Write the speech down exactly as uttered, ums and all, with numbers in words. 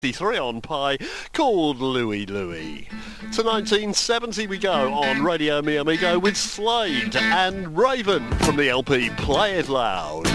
fifty-three on Pi, called Louie Louie. To nineteen seventy we go on Radio Mi Amigo with Slade and Raven from the L P Play It Loud.